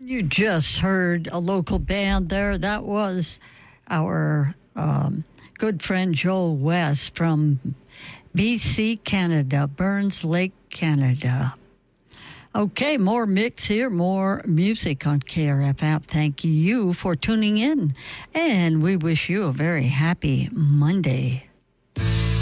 You just heard a local band there. That was our good friend Joel West from BC, Canada, Burns Lake, Canada. Okay, more mix here, more music on KRFM. Thank you for tuning in, and we wish you a very happy Monday.